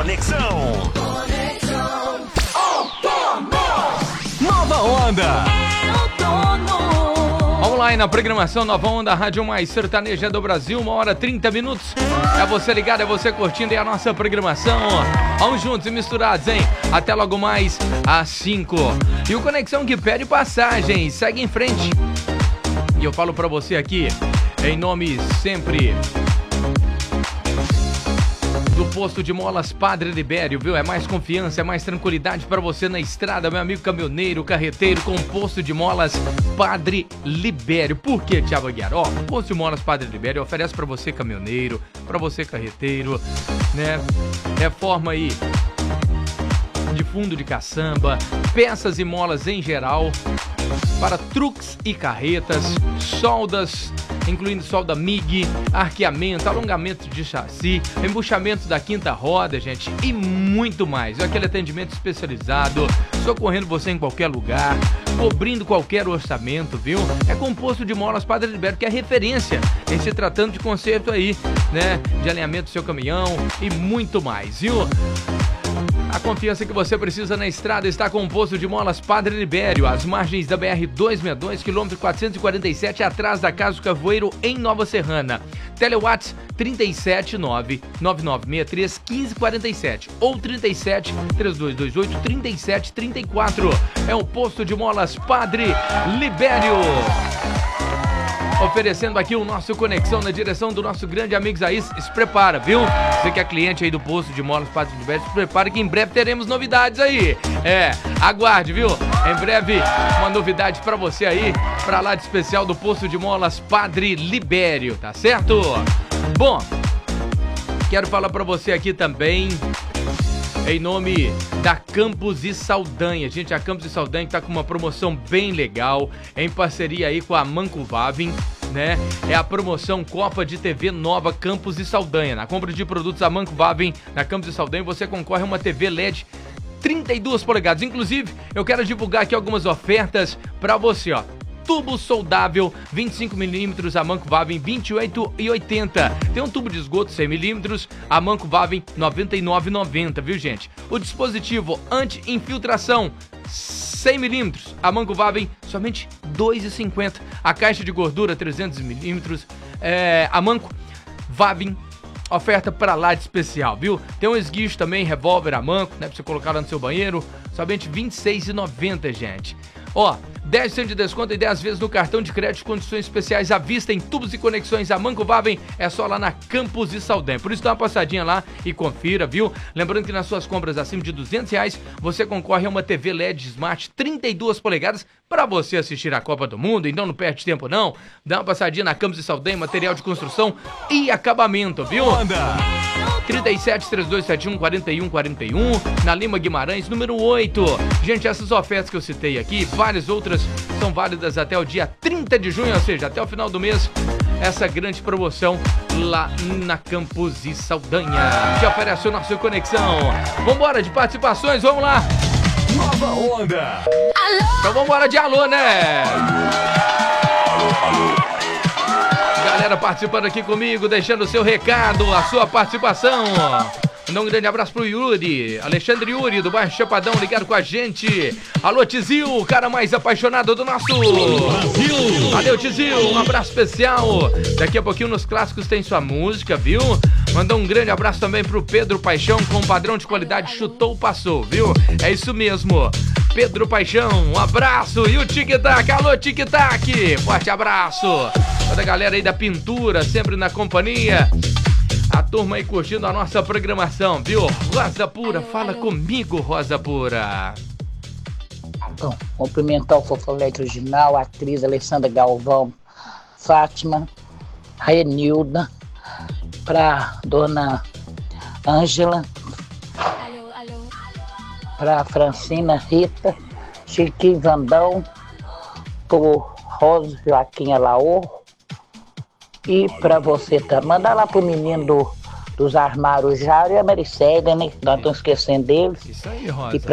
Conexão. Nova Onda. Vamos lá aí na programação Nova Onda, Rádio Mais Sertaneja do Brasil, 1h30. É você ligado, é você curtindo aí a nossa programação. Vamos juntos e misturados, hein? Até logo mais às 5. E o Conexão que pede passagem, segue em frente. E eu falo pra você aqui, em nome sempre do posto de molas Padre Libério, viu? É mais confiança, é mais tranquilidade pra você na estrada, meu amigo caminhoneiro, carreteiro, com posto de molas Padre Libério. Por que, Thiago Aguiar? Ó, o posto de molas Padre Libério oferece pra você caminhoneiro, pra você carreteiro, né? Reforma aí de fundo de caçamba, peças e molas em geral, para truques e carretas, soldas, incluindo solda MIG, arqueamento, alongamento de chassi, embuchamento da quinta roda, gente, e muito mais. É aquele atendimento especializado, socorrendo você em qualquer lugar, cobrindo qualquer orçamento, viu? É composto de molas Padre Libério, que é referência em se tratando de conserto aí, né? De alinhamento do seu caminhão e muito mais, viu? A confiança que você precisa na estrada está com o posto de molas Padre Libério, às margens da BR-262, quilômetro 447, atrás da Casa do Cavoeiro, em Nova Serrana. Telewhats 379-9963-1547 ou 37-3228-3734. É o posto de molas Padre Libério. Oferecendo aqui o nosso Conexão na direção do nosso grande amigo Zaís. Se prepara, viu? Você que é cliente aí do posto de molas Padre Libério, se prepara que em breve teremos novidades aí. Aguarde, viu? Em breve uma novidade pra você aí, pra lá de especial do posto de molas Padre Libério, tá certo? Bom, quero falar pra você aqui também em nome da Campos e Saldanha. Gente, a Campos e Saldanha tá com uma promoção bem legal, em parceria aí com a Mancovavin, né? É a promoção Copa de TV Nova Campos e Saldanha. Na compra de produtos da Mancovavin na Campos e Saldanha, você concorre a uma TV LED 32 polegadas. Inclusive, eu quero divulgar aqui algumas ofertas pra você, ó. Tubo soldável 25mm, a Mancovavin 28,80. Tem um tubo de esgoto 100mm, a Mancovavin 99,90, viu, gente? O dispositivo anti-infiltração 100mm, a Mancovavin somente 2,50. A caixa de gordura 300mm, a Mancovavin oferta pra lá de especial, viu? Tem um esguicho também, revólver a manco, né? Pra você colocar lá no seu banheiro, somente R$26,90, gente. Ó, 10% de desconto e 10 vezes no cartão de crédito, condições especiais à vista em tubos e conexões. A Mancovavin é só lá na Campos e Saldanha. Por isso dá uma passadinha lá e confira, viu? Lembrando que nas suas compras acima de R$200, você concorre a uma TV LED Smart 32 polegadas para você assistir a Copa do Mundo. Então não perde tempo não. Dá uma passadinha na Campos e Saldanha, material de construção e acabamento, viu? 37-3271-4141, na Lima Guimarães, número 8. Gente, essas ofertas que eu citei aqui, várias outras são válidas até o dia 30 de junho, ou seja, até o final do mês, essa grande promoção lá na Campos e Saldanha, que oferece o nosso Conexão. Vambora de participações, vamos lá! Nova Onda. Então vambora de alô, né? Alô. Galera participando aqui comigo, deixando o seu recado, a sua participação. Mandar um grande abraço pro Yuri, Alexandre Yuri, do bairro Chapadão, ligado com a gente. Alô, Tizil, o cara mais apaixonado do nosso Brasil. Valeu, Tizil, um abraço especial. Daqui a pouquinho nos clássicos tem sua música, viu? Mandar um grande abraço também pro Pedro Paixão, com padrão de qualidade, chutou, passou, viu? É isso mesmo. Pedro Paixão, um abraço. E o Tic Tac, alô, Tic Tac, forte abraço. Toda a galera aí da pintura, sempre na companhia. A turma aí curtindo a nossa programação, viu? Rosa Pura, fala comigo, Rosa Pura. Bom, cumprimentar o Fofolete Original, a atriz Alessandra Galvão, Fátima, a Enilda, pra dona Ângela, pra Francina Rita, Chiquinho Vandão, pro Rosa Joaquim Alaor. E pra você também, manda lá pro menino dos armários Jário e a Maricélia, né? Nós estamos esquecendo deles. Isso aí, Rosa.